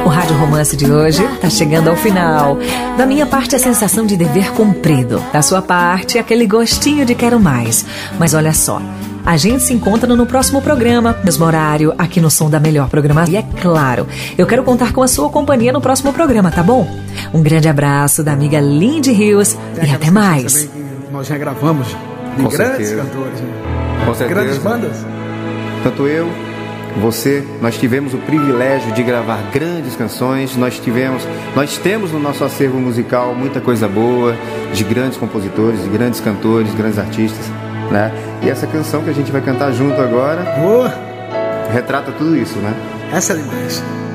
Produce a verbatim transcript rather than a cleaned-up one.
O Rádio Romance de hoje está chegando ao final. Da minha parte, a sensação de dever cumprido. Da sua parte, aquele gostinho de quero mais. Mas olha só, a gente se encontra no próximo programa, mesmo horário, aqui no Som da Melhor Programação. E é claro, eu quero contar com a sua companhia no próximo programa, tá bom? Um grande abraço da amiga Lindy Rios e até mais. Nós já gravamos de Com grandes certeza. cantores, né? Com certeza. Grandes bandas. Tanto eu, você, nós tivemos o privilégio de gravar grandes canções. Nós tivemos, nós temos no nosso acervo musical muita coisa boa, de grandes compositores, de grandes cantores, grandes artistas, né? E essa canção que a gente vai cantar junto agora Boa. retrata tudo isso, né? Essa é demais.